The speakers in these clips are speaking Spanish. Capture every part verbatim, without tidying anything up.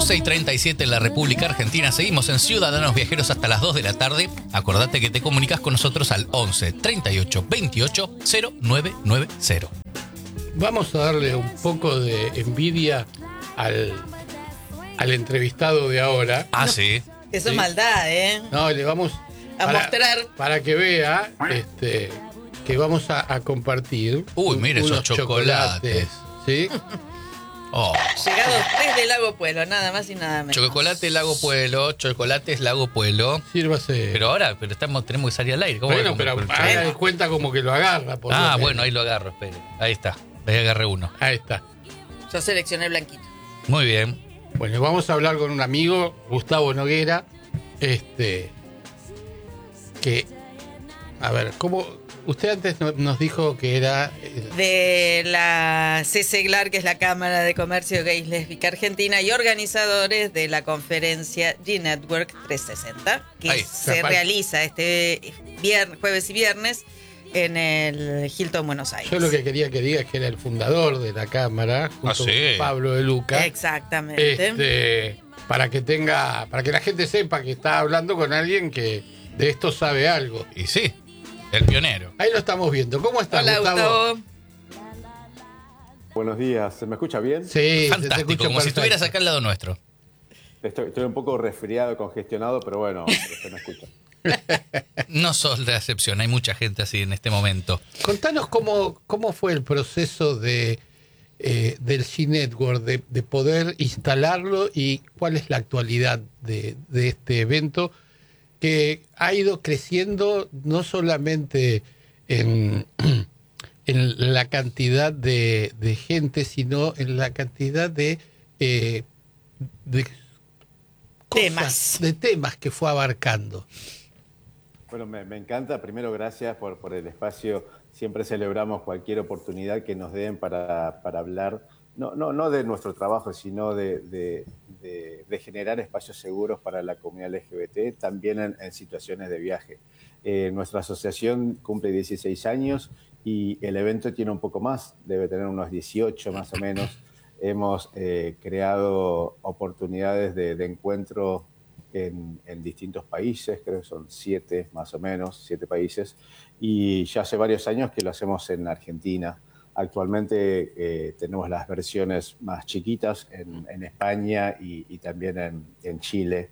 doce y treinta y siete en la República Argentina. Seguimos en Ciudadanos Viajeros hasta las dos de la tarde. Acordate que te comunicas con nosotros al once, treinta y ocho, veintiocho, cero nueve nueve cero. Vamos a darle un poco de envidia al, al entrevistado de ahora. Ah, sí. Eso es Sí. maldad, ¿eh? No, le vamos A para, mostrar. para que vea este, que vamos a, a compartir. Uy, un- mire esos unos chocolates. ¿Sí? Oh. Llegados desde Lago Pueblo, nada más y nada menos. Chocolate Lago Pueblo, chocolates Lago Pueblo. Sírvase. Pero ahora, pero estamos, tenemos que salir al aire. ¿Cómo bueno, voy a pero comer con haga de chocolate? cuenta como que lo agarra. Por Ah, lo menos. bueno, ahí lo agarro, espere. Ahí está, ahí agarré uno. Ahí está. Yo seleccioné blanquito. Muy bien. Bueno, vamos a hablar con un amigo, Gustavo Noguera, este, que, a ver, ¿cómo? Usted antes no- nos dijo que era, eh, De la CESEGLAR, que es la Cámara de Comercio Gay Lésbica Argentina, y organizadores de la conferencia G-Network trescientos sesenta, que Ahí, se capaz. realiza este viernes, jueves y viernes en el Hilton Buenos Aires. yo lo que quería que diga es que era el fundador de la Cámara, junto Ah, sí. con Pablo de Luca, Exactamente. este, para que tenga, para que la gente sepa que está hablando con alguien que de esto sabe algo. Y sí, el pionero. Ahí lo estamos viendo. ¿Cómo estás, Hola, Gustavo? Gustavo. Buenos días, ¿se me escucha bien? Sí, se te Fantástico, escucha como si perfecto. estuvieras acá al lado nuestro. Estoy, estoy un poco resfriado, congestionado, pero bueno, pero se me escucha. No sos la excepción, hay mucha gente así en este momento. Contanos cómo, cómo fue el proceso de eh, del G-Network, de, de poder instalarlo y cuál es la actualidad de, de este evento que ha ido creciendo no solamente en, en la cantidad de, de gente, sino en la cantidad de, eh, de cosas, Temas. de temas que fue abarcando. Bueno, me, me encanta. Primero, gracias por, por el espacio. Siempre celebramos cualquier oportunidad que nos den para, para hablar, no, no, no de nuestro trabajo, sino de, de, de, de generar espacios seguros para la comunidad L G B T, también en, en situaciones de viaje. Eh, nuestra asociación cumple dieciséis años y el evento tiene un poco más, debe tener unos dieciocho más o menos. Hemos eh, creado oportunidades de, de encuentro en, en distintos países, creo que son siete más o menos, siete países, y ya hace varios años que lo hacemos en Argentina. Actualmente eh, tenemos las versiones más chiquitas en, en España y, y también en, en Chile.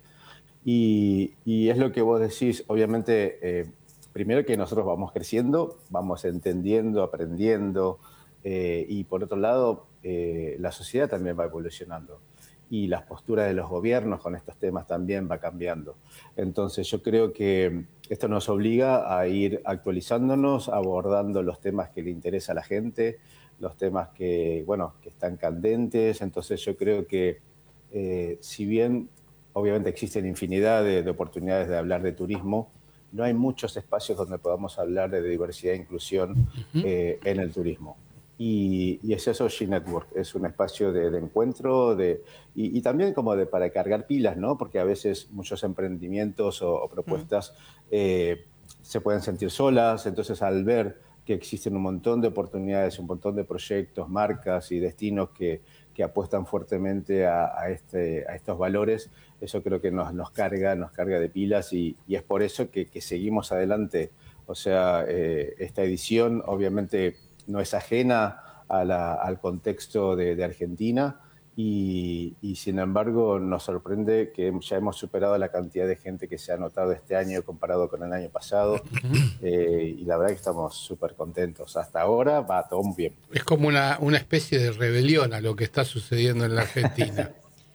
Y, y es lo que vos decís, obviamente, eh, primero que nosotros vamos creciendo, vamos entendiendo, aprendiendo, eh, y por otro lado, eh, la sociedad también va evolucionando y las posturas de los gobiernos con estos temas también va cambiando. Entonces yo creo que esto nos obliga a ir actualizándonos, abordando los temas que le interesa a la gente, los temas que, bueno, que están candentes. Entonces yo creo que eh, si bien obviamente existen infinidad de, de oportunidades de hablar de turismo, no hay muchos espacios donde podamos hablar de diversidad e inclusión uh-huh. eh, en el turismo. Y, y es eso G-Network, es un espacio de, de encuentro de, y, y también como de para cargar pilas, ¿no? Porque a veces muchos emprendimientos o, o propuestas eh, se pueden sentir solas, entonces al ver que existen un montón de oportunidades, un montón de proyectos, marcas y destinos que, que apuestan fuertemente a, a, este, a estos valores, eso creo que nos, nos carga, nos carga de pilas y, y es por eso que, que seguimos adelante. O sea, eh, esta edición obviamente no es ajena a la, al contexto de, de Argentina y, y sin embargo nos sorprende que ya hemos superado la cantidad de gente que se ha anotado este año comparado con el año pasado eh, y la verdad que estamos súper contentos. Hasta ahora va todo muy bien. Es como una, una especie de rebelión a lo que está sucediendo en la Argentina.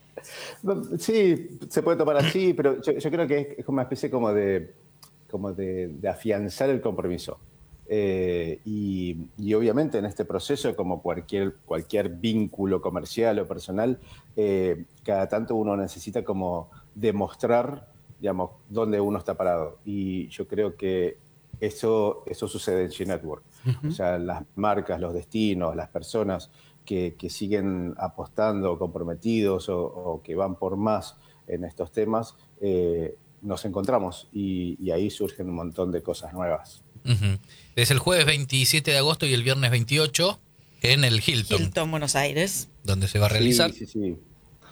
Sí, se puede tomar así, pero yo, yo creo que es, es como una especie como de, como de, de afianzar el compromiso. Eh, y, y obviamente en este proceso, como cualquier, cualquier vínculo comercial o personal, eh, cada tanto uno necesita como demostrar, digamos, dónde uno está parado. Y yo creo que eso, eso sucede en G-Network. Uh-huh. O sea, las marcas, los destinos, las personas que, que siguen apostando, comprometidos o, o que van por más en estos temas, eh, nos encontramos y, y ahí surgen un montón de cosas nuevas. Uh-huh. Es el jueves veintisiete de agosto y el viernes veintiocho en el Hilton. Hilton, Buenos Aires. ¿Dónde se va a realizar? Sí, sí, sí.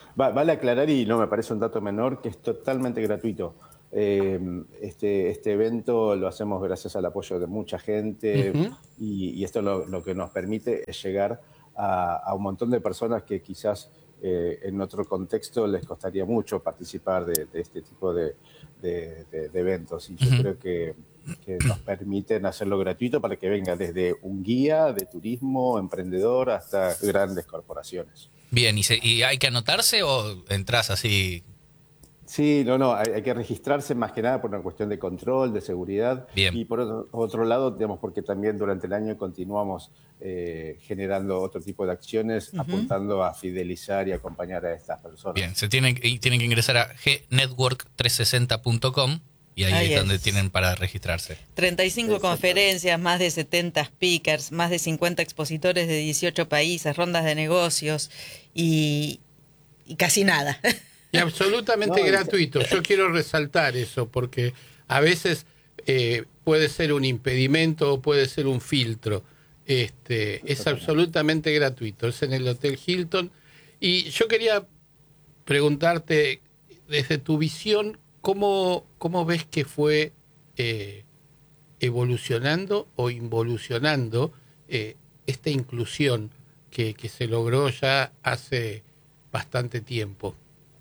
Va- vale aclarar, y no me parece un dato menor, que es totalmente gratuito. Eh, este, este evento lo hacemos gracias al apoyo de mucha gente Ujú. y, y esto lo, lo que nos permite es llegar a, a un montón de personas que quizás eh, en otro contexto les costaría mucho participar de, de este tipo de, de- de- de eventos. Y yo Ujú. creo que, que nos permiten hacerlo gratuito para que venga desde un guía de turismo, emprendedor, hasta grandes corporaciones. Bien, ¿y, se- y hay que anotarse o entras así? Sí, no, no, hay, hay que registrarse más que nada por una cuestión de control, de seguridad, Bien. y por otro, otro lado, digamos, porque también durante el año continuamos eh, generando otro tipo de acciones, Ujú. apuntando a fidelizar y acompañar a estas personas. Bien, se tienen, y tienen que ingresar a g network trescientos sesenta punto com y ahí Ahí es donde es. tienen para registrarse. treinta y cinco Exacto. conferencias, más de setenta speakers, más de cincuenta expositores de dieciocho países, rondas de negocios y, y casi nada. Y absolutamente No, y- gratuito. Yo quiero resaltar eso porque a veces eh, puede ser un impedimento o puede ser un filtro. Este, es absolutamente gratuito. Es en el Hotel Hilton. Y yo quería preguntarte, desde tu visión, ¿cómo, cómo ves que fue eh, evolucionando o involucionando eh, esta inclusión que, que se logró ya hace bastante tiempo?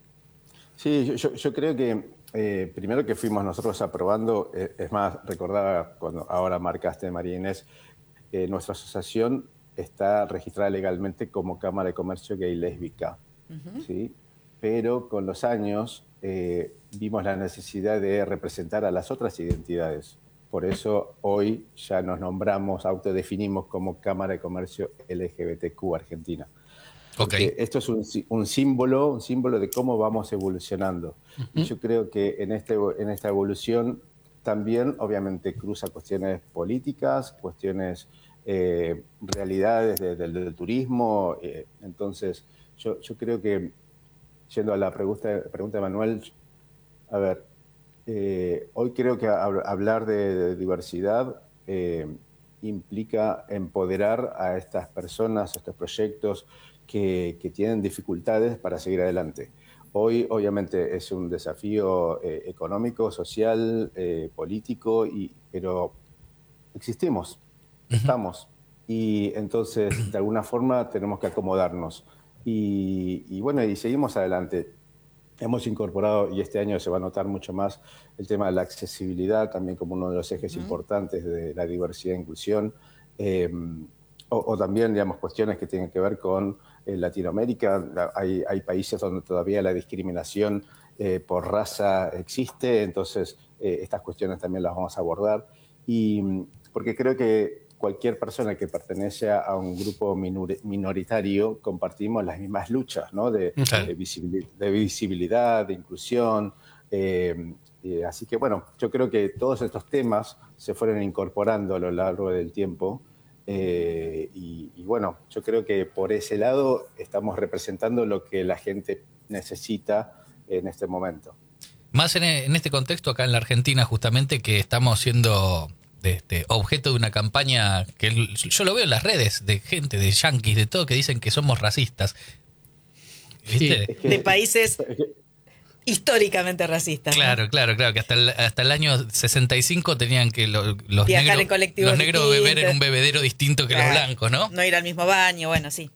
Sí, yo, yo- yo creo que eh, primero que fuimos nosotros aprobando, eh, es más, recordaba cuando ahora marcaste, María Inés, eh, nuestra asociación está registrada legalmente como Cámara de Comercio Gay Lésbica, ¿sí? Pero con los años eh, vimos la necesidad de representar a las otras identidades. Por eso hoy ya nos nombramos, autodefinimos como Cámara de Comercio L G B T Q Argentina. Ok. Porque esto es un, sí- un símbolo, un símbolo de cómo vamos evolucionando. Y yo creo que en, este, en esta evolución también, obviamente, cruza cuestiones políticas, cuestiones, eh, realidades de- del, del turismo. eh, entonces, yo, yo creo que, yendo a la pregunta, pregunta de Manuel, a ver, eh, hoy creo que hab- hablar de, de diversidad eh, implica empoderar a estas personas, a estos proyectos que, que tienen dificultades para seguir adelante. Hoy, obviamente, es un desafío eh, económico, social, eh, político, y, pero existimos, estamos. Y entonces, de alguna forma, tenemos que acomodarnos. Y, y bueno, y seguimos adelante. Hemos incorporado, y este año se va a notar mucho más, el tema de la accesibilidad también como uno de los ejes Ujú. importantes de la diversidad e inclusión. Eh, o, o también, digamos, cuestiones que tienen que ver con eh, Latinoamérica. La- Hay, hay países donde todavía la discriminación eh, por raza existe, entonces eh, estas cuestiones también las vamos a abordar. Y mm, porque creo que cualquier persona que pertenece a un grupo minori- minoritario compartimos las mismas luchas, ¿no? De, Claro. de, visibili- de visibilidad, de inclusión. eh, eh, así que bueno, yo creo que todos estos temas se fueron incorporando a lo largo del tiempo. eh, y, y bueno, yo creo que por ese lado estamos representando lo que la gente necesita en este momento. Más en, en este contexto acá en la Argentina, justamente, que estamos siendo de este, objeto de una campaña que l- yo lo veo en las redes, de gente, de yanquis, de todo, que dicen que somos racistas. ¿Viste? Es que- De países es que- históricamente racistas. ¿no? Claro, claro, claro, que hasta el, hasta el año sesenta y cinco tenían que lo- los Viajar negros, en colectivos los negros beber distintos. en un bebedero distinto que Claro. los blancos, ¿no? No ir al mismo baño, bueno, sí.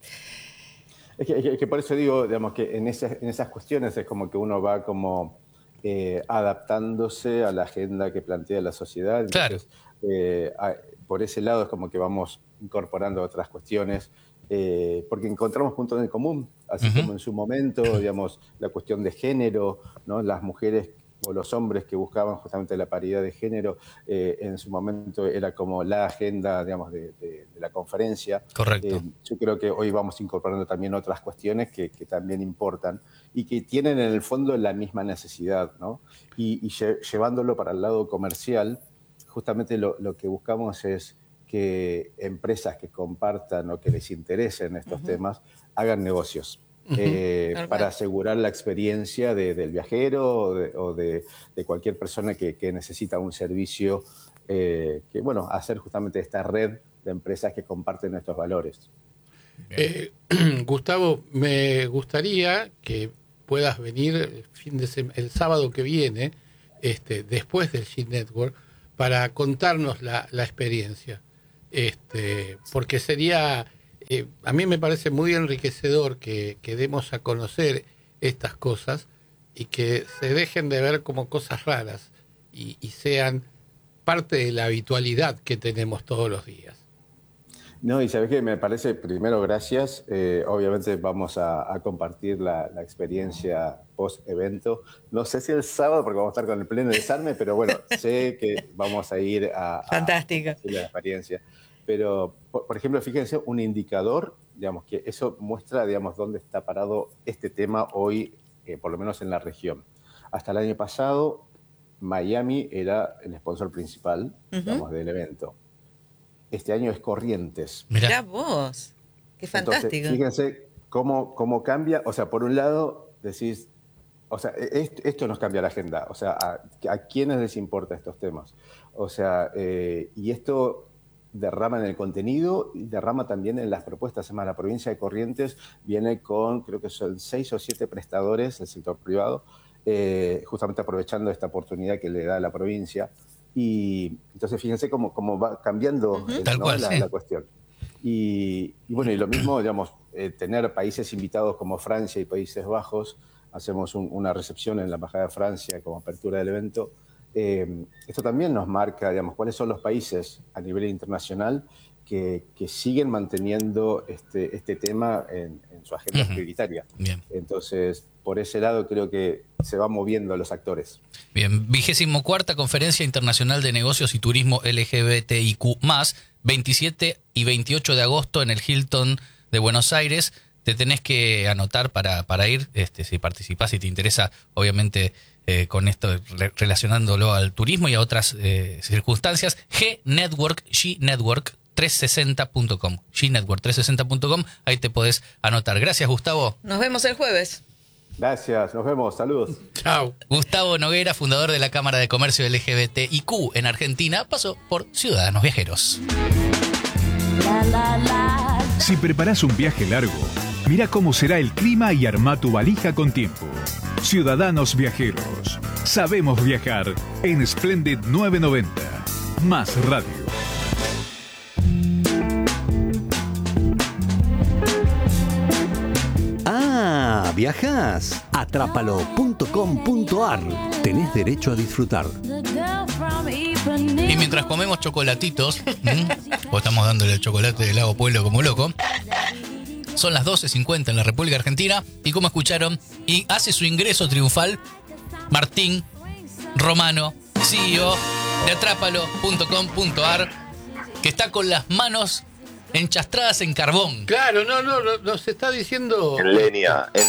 Es que, es que- es que por eso digo, digamos, que en esas, en esas cuestiones es como que uno va como eh, adaptándose a la agenda que plantea la sociedad. Entonces, eh, a- por ese lado es como que vamos incorporando otras cuestiones, eh, porque encontramos puntos en común, así Ujú. como en su momento, digamos, la cuestión de género, ¿no? Las mujeres o los hombres que buscaban justamente la paridad de género, eh, en su momento era como la agenda, digamos, de, de- de la conferencia. Correcto. Eh, yo creo que hoy vamos incorporando también otras cuestiones que, que también importan y que tienen en el fondo la misma necesidad, ¿no? Y, y lle- llevándolo para el lado comercial, justamente lo, lo que buscamos es que empresas que compartan o que les interesen estos Ujú. temas hagan negocios. Ujú. eh, Tal para cual. asegurar la experiencia de- del viajero o de, o de- de cualquier persona que, que necesita un servicio, eh, que, bueno, hacer justamente esta red de empresas que comparten nuestros valores. Eh, Gustavo, me gustaría que puedas venir el, fin de sema- el sábado que viene, este, después del G Network, para contarnos la, la experiencia. Este, porque sería, eh, a mí me parece muy enriquecedor que, que demos a conocer estas cosas y que se dejen de ver como cosas raras y, y sean parte de la habitualidad que tenemos todos los días. No, y sabes que me parece, primero, gracias. Eh, obviamente vamos a, a compartir la, la experiencia post-evento. No sé si el sábado, porque vamos a estar con el pleno desarme, pero bueno, sé que vamos a ir a, a Fantástico. compartir la experiencia. Pero, por, por ejemplo, fíjense, un indicador, digamos, que eso muestra, digamos, dónde está parado este tema hoy, eh, por lo menos en la región. Hasta el año pasado, Miami era el sponsor principal, uh-huh. digamos, del evento. Este año es Corrientes. Mirá, Mirá vos, qué fantástico. Entonces, fíjense cómo, cómo cambia. O sea, por un lado decís, o sea, esto, esto nos cambia la agenda. O sea, a, a quiénes les importa estos temas. O sea, eh, y esto derrama en el contenido y derrama también en las propuestas. Además, la provincia de Corrientes viene con, creo que son seis o siete prestadores del sector privado, eh, justamente aprovechando esta oportunidad que le da la provincia. Y entonces fíjense cómo, cómo va cambiando uh-huh. ¿no? cual, la, sí. la cuestión. Y, y bueno, y lo mismo, digamos, eh, tener países invitados como Francia y Países Bajos, hacemos un, una recepción en la Embajada de Francia como apertura del evento. Eh, esto también nos marca, digamos, cuáles son los países a nivel internacional que, que siguen manteniendo este, este tema en, en su agenda uh-huh. prioritaria. Bien. Entonces, por ese lado creo que se van moviendo los actores. Bien, vigésimo cuarta Conferencia Internacional de Negocios y Turismo L G B T I Q más, veintisiete y veintiocho de agosto en el Hilton de Buenos Aires. Te tenés que anotar para, para ir, este, si participás, si te interesa, obviamente, eh, con esto, re- relacionándolo al turismo y a otras eh, circunstancias. G Network, G Network trescientos sesenta punto com, G Network trescientos sesenta punto com, ahí te podés anotar. Gracias, Gustavo. Nos vemos el jueves. Gracias, nos vemos, saludos. Chao. Gustavo Noguera, fundador de la Cámara de Comercio L G B T I Q en Argentina, pasó por Ciudadanos Viajeros. La, la, la. Si preparás un viaje largo, mira cómo será el clima y armá tu valija con tiempo. Ciudadanos Viajeros. Sabemos viajar en Splendid novecientos noventa. Más radio. Ah, ¿viajás? Atrápalo punto com punto ar. Tenés derecho a disfrutar. Y mientras comemos chocolatitos, ¿m? o estamos dándole el chocolate del Lago Pueblo como loco, son las doce cincuenta en la República Argentina, y como escucharon, y hace su ingreso triunfal Martín Romano, C E O de atrápalo punto com punto ar, que está con las manos enchastradas en carbón. Claro, no, no, no, nos está diciendo... En leña, en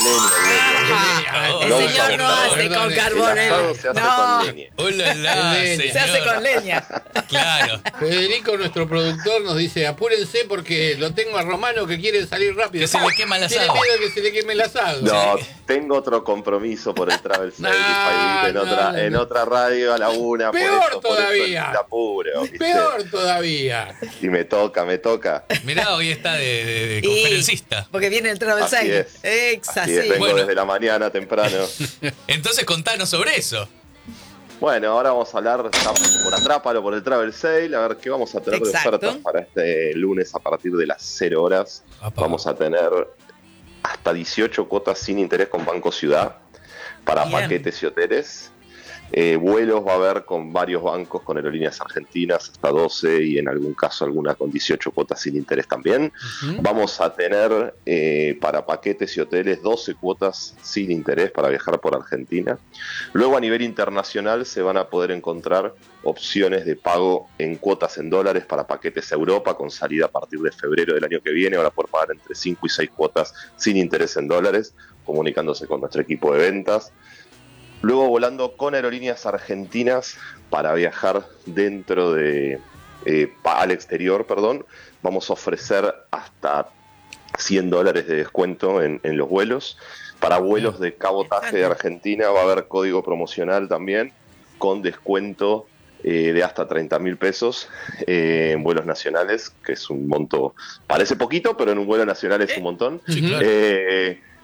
leña, en leña. El señor no hace con carbón. Se hace con leña. Hola, la, se hace con leña. Claro. Federico, nuestro productor, nos dice, apúrense porque lo tengo a Romano que quiere salir rápido. Que se le quema el asado. Tiene miedo que se le queme el asado. No, ¿sí? Tengo otro compromiso por el Travel Sale no, en, otra, no, en no. otra radio a la una. Peor por eso, todavía. Por eso apuro, ¿viste? Peor todavía. Y me toca, me toca. Mirá, hoy está de, de, de conferencista. Y, porque viene el Travel Así Sale. es. Exacto. Así es, vengo Bueno. desde la mañana temprano. Entonces contanos sobre eso. Bueno, ahora vamos a hablar estamos por Atrápalo, por el Travel Sale, a ver qué vamos a tener Exacto. de ofertas para este lunes a partir de las cero horas. Apa. Vamos a tener hasta dieciocho cuotas sin interés con Banco Ciudad para Bien. paquetes y hoteles. Eh, vuelos va a haber con varios bancos, con aerolíneas argentinas hasta doce y en algún caso alguna con dieciocho cuotas sin interés también. Uh-huh. Vamos a tener eh, para paquetes y hoteles doce cuotas sin interés para viajar por Argentina. Luego a nivel internacional se van a poder encontrar opciones de pago en cuotas en dólares para paquetes a Europa con salida a partir de febrero del año que viene. Van a poder pagar entre cinco y seis cuotas sin interés en dólares, comunicándose con nuestro equipo de ventas. Luego volando con aerolíneas argentinas para viajar dentro de, eh, al exterior, perdón, vamos a ofrecer hasta cien dólares de descuento en, en los vuelos. Para vuelos de cabotaje de Argentina va a haber código promocional también con descuento eh, de hasta treinta mil pesos eh, en vuelos nacionales, que es un monto, parece poquito, pero en un vuelo nacional es un montón. Sí, claro. Eh,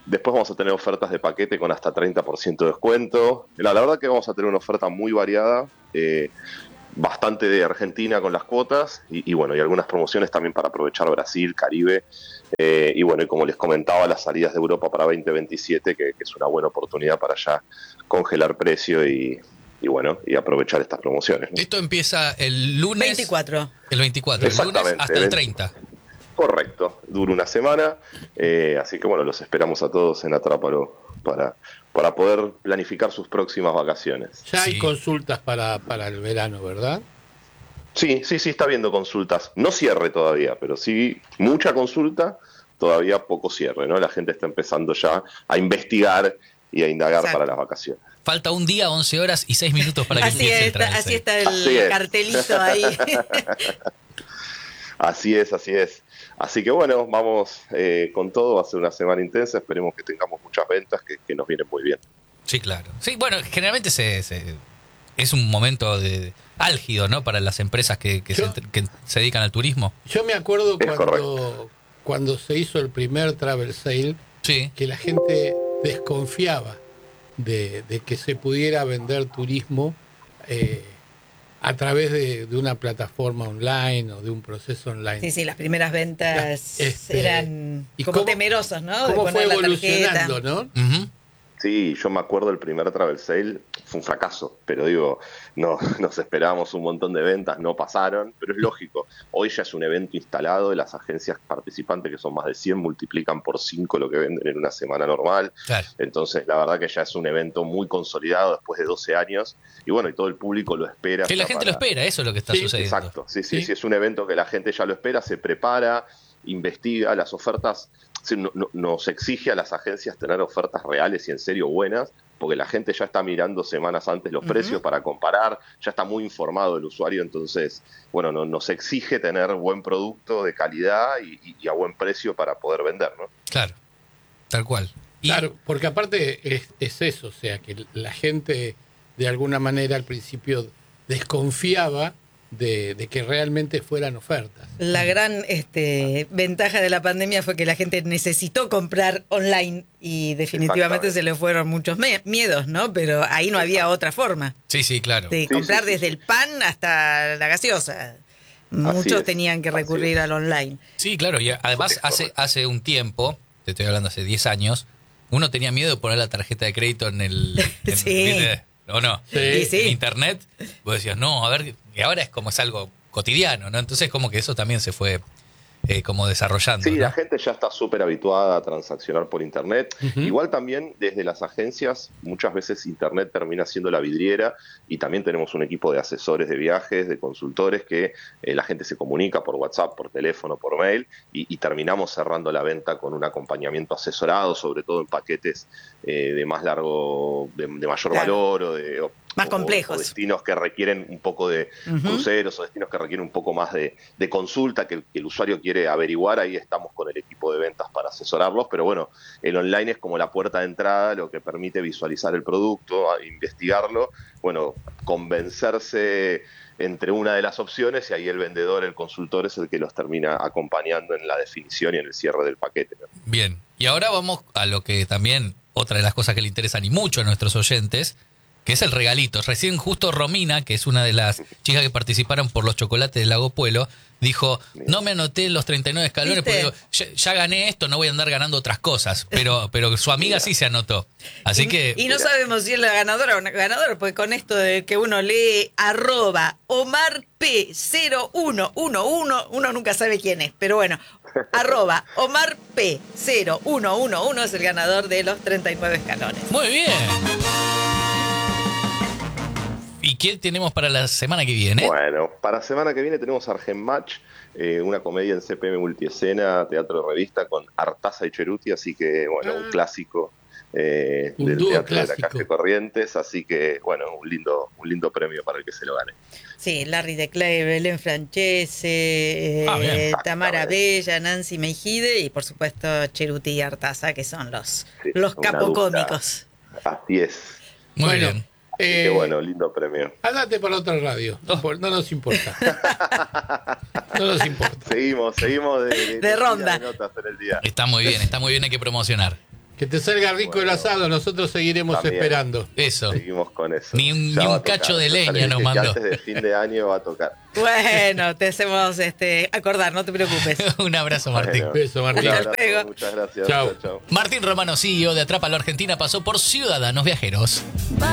Después vamos a tener ofertas de paquete con hasta treinta por ciento de descuento. La, la verdad que vamos a tener una oferta muy variada, eh, bastante de Argentina con las cuotas y, y bueno, y algunas promociones también para aprovechar Brasil, Caribe. Eh, y bueno, y como les comentaba, las salidas de Europa para veinte veintisiete, que, que es una buena oportunidad para ya congelar precio y, y bueno, y aprovechar estas promociones, ¿no? Esto empieza el lunes. veinticuatro. El veinticuatro, el lunes hasta el treinta. Correcto, dura una semana, eh, así que bueno, los esperamos a todos en Atrápalo para, para poder planificar sus próximas vacaciones. Ya hay Sí. consultas para, para el verano, ¿verdad? Sí, sí, sí, está habiendo consultas. No cierre todavía, pero sí mucha consulta, todavía poco cierre, ¿no? La gente está empezando ya a investigar y a indagar Exacto. para las vacaciones. Falta un día, once horas y seis minutos para que Así, empiece el está, travel así sale. está el Así es. cartelito ahí. Así es, así es. Así que bueno, vamos eh, con todo, va a ser una semana intensa, esperemos que tengamos muchas ventas que, que nos vienen muy bien. Sí, claro. Sí, bueno, generalmente se, se- es un momento de álgido, ¿no? Para las empresas que, que, Yo- se, que se dedican al turismo. Yo me acuerdo Es cuando, correcto. cuando se hizo el primer travel sale, Sí. que la gente desconfiaba de, de que se pudiera vender turismo eh, a través de, de una plataforma online o de un proceso online. Sí, sí, las primeras ventas Este, eran ¿y como cómo- temerosas, ¿no? De ¿Cómo poner fue la evolucionando, tarjeta. no? Ujú. Sí, yo me acuerdo el primer travel sale, fue un fracaso, pero digo, no, nos esperábamos un montón de ventas, no pasaron, pero es lógico, hoy ya es un evento instalado, las agencias participantes, que son más de cien, multiplican por cinco lo que venden en una semana normal, Claro. entonces la verdad que ya es un evento muy consolidado después de doce años, y bueno, y todo el público lo espera. Que la ya gente para- lo espera, eso es lo que está Sí, sucediendo. Exacto, sí, sí, Sí. sí, es un evento que la gente ya lo espera, se prepara, investiga las ofertas, sí, no- no- nos exige a las agencias tener ofertas reales y en serio buenas, porque la gente ya está mirando semanas antes los Ujú. precios para comparar, ya está muy informado el usuario, entonces, bueno, no- nos exige tener buen producto de calidad y, y- y a buen precio para poder vender, ¿no? Claro. Tal cual. Y- Claro, porque aparte es, es eso, o sea, que la gente de alguna manera al principio desconfiaba de, de que realmente fueran ofertas. La gran este, ventaja de la pandemia fue que la gente necesitó comprar online y definitivamente Exactamente. se le fueron muchos me- miedos, ¿no? Pero ahí no había otra forma Sí, sí, claro. de Sí, comprar sí, sí, desde sí. el pan hasta la gaseosa. Muchos es, tenían que así recurrir es. al online. Sí, claro. Y además Es hace, correcto. hace un tiempo, te estoy hablando hace diez años, uno tenía miedo de poner la tarjeta de crédito en el... en- Sí. ¿viste? ¿O no? Sí. Y sí. En internet, vos decías, no, a ver, y ahora es como es algo cotidiano, ¿no? Entonces como que eso también se fue eh, como desarrollando. Sí, ¿no? la gente ya está súper habituada a transaccionar por Internet. Ujú. Igual también desde las agencias, muchas veces Internet termina siendo la vidriera y también tenemos un equipo de asesores de viajes, de consultores, que eh, la gente se comunica por WhatsApp, por teléfono, por mail y, y terminamos cerrando la venta con un acompañamiento asesorado, sobre todo en paquetes eh, de más largo, de, de mayor Claro. valor o de... o- Más o- complejos. o destinos que requieren un poco de Ujú. cruceros o destinos que requieren un poco más de, de consulta, que el, que el usuario quiere averiguar, ahí estamos con el equipo de ventas para asesorarlos, pero bueno, el online es como la puerta de entrada, lo que permite visualizar el producto, a- investigarlo, bueno, convencerse entre una de las opciones y ahí el vendedor, el consultor es el que los termina acompañando en la definición y en el cierre del paquete, ¿no? Bien. Y ahora vamos a lo que también, otra de las cosas que le interesan y mucho a nuestros oyentes, que es el regalito. Recién justo Romina, que es una de las chicas que participaron por los chocolates del Lago Puelo, dijo, no me anoté los treinta y nueve escalones ¿Viste? porque digo, ya, ya gané esto, no voy a andar ganando otras cosas. Pero, pero su amiga sí se anotó. Así y, que... y no sabemos si es la ganadora o no ganadora, porque con esto de que uno lee arroba Omar P cero uno uno uno, uno nunca sabe quién es, pero bueno, arroba Omar P cero uno uno uno es el ganador de los treinta y nueve escalones. Muy bien. ¿Y qué tenemos para la semana que viene? Bueno, para semana que viene tenemos Argent Match, eh, una comedia en C P M Multiescena, teatro de revista con Artaza y Cheruti, así que bueno, un clásico eh, Un del dúo teatro de la clásico. calle Corrientes, así que bueno, un lindo, un lindo premio para el que se lo gane. Sí, Larry de Clay, Belén Francese, Ah, bien. eh, Tamara Exactamente. Bella, Nancy Meijide y por supuesto Cheruti y Artaza, que son los, Sí, los una capocómicos. Así es. Muy Bueno, bien. Así que eh, bueno, lindo premio. andate para otra radio, no, por- no nos importa. No nos importa. Seguimos, seguimos de, De ronda. de notas en el día. Está muy bien, está muy bien, hay que promocionar. Que te salga rico bueno, el asado, nosotros seguiremos también, esperando. Eso. Seguimos con eso. Ni un, ni un cacho de leña nos mandó. Antes de fin de año va a tocar. Bueno, te hacemos este, acordar, no te preocupes. Un abrazo, Martín. Un beso, Martín. Un abrazo, muchas gracias. Chao. Chao, chao. Martín Romano, C E O de Atrápalo Argentina, pasó por Ciudadanos Viajeros.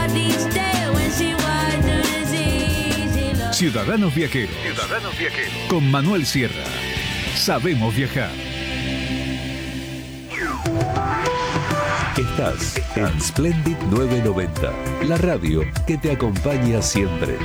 Ciudadanos Viajeros. Ciudadanos Viajeros. Con Manuel Sierra. Sabemos viajar. Estás en Splendid novecientos noventa, la radio que te acompaña siempre.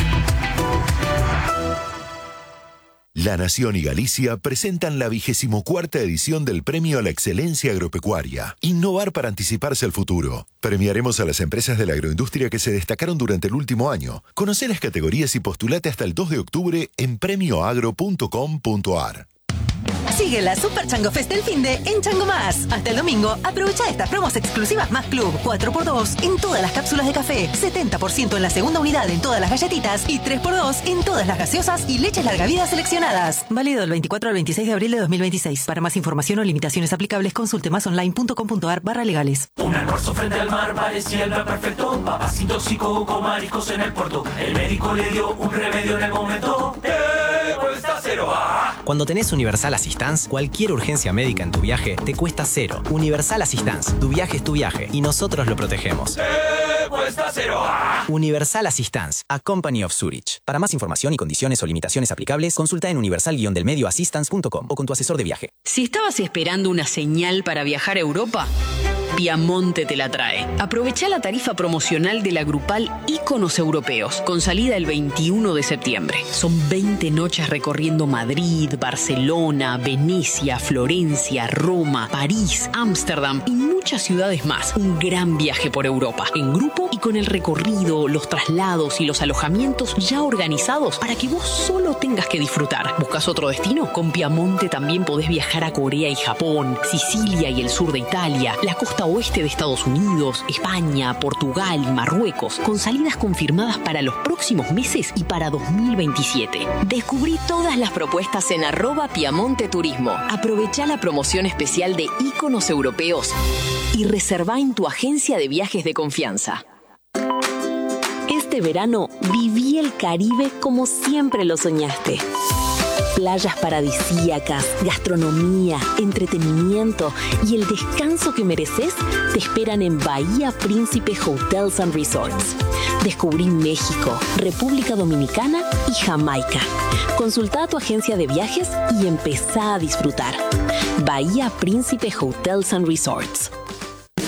La Nación y Galicia presentan la vigésimo cuarta edición del Premio a la Excelencia Agropecuaria. Innovar para anticiparse al futuro. Premiaremos a las empresas de la agroindustria que se destacaron durante el último año. Conoce las categorías y postulate hasta el dos de octubre en premio agro punto com punto a r. Sigue la Super Chango Fest del finde en Chango Más. Hasta el domingo, aprovecha estas promos exclusivas Más Club. cuatro por dos en todas las cápsulas de café, setenta por ciento en la segunda unidad en todas las galletitas y tres por dos en todas las gaseosas y leches larga vida seleccionadas. Válido del veinticuatro al veintiséis de abril de dos mil veintiséis. Para más información o limitaciones aplicables, consulte masonline punto com punto a r barra legales. Un almuerzo frente al mar parecía el plan perfecto. Papacitos y coco, mariscos en el puerto. El médico le dio un remedio en el momento. ¡Eh! Cuesta cero. ¡Ah! Cuando tenés Universal Assistance, cualquier urgencia médica en tu viaje te cuesta cero. Universal Assistance, tu viaje es tu viaje y nosotros lo protegemos. ¡Eh! Cuesta cero. ¡Ah! Universal Assistance, a company of Zurich. Para más información y condiciones o limitaciones aplicables, consulta en universal-del-medio assistance punto com o con tu asesor de viaje. Si estabas esperando una señal para viajar a Europa, Piamonte te la trae. Aprovecha la tarifa promocional de la grupal Íconos Europeos, con salida el veintiuno de septiembre. Son veinte noches recorriendo Madrid, Barcelona, Venecia, Florencia, Roma, París, Ámsterdam y muchas ciudades más. Un gran viaje por Europa, en grupo y con el recorrido, los traslados y los alojamientos ya organizados para que vos solo tengas que disfrutar. ¿Buscas otro destino? Con Piamonte también podés viajar a Corea y Japón, Sicilia y el sur de Italia, la costa oeste de Estados Unidos, España, Portugal y Marruecos, con salidas confirmadas para los próximos meses y para dos mil veintisiete. Descubrí todas las propuestas en arroba Piamonte Turismo. Aprovecha la promoción especial de Íconos Europeos y reserva en tu agencia de viajes de confianza. Este verano viví el Caribe como siempre lo soñaste. Playas paradisíacas, gastronomía, entretenimiento y el descanso que mereces te esperan en Bahía Príncipe Hotels and Resorts. Descubrí México, República Dominicana y Jamaica. Consulta a tu agencia de viajes y empezá a disfrutar. Bahía Príncipe Hotels and Resorts.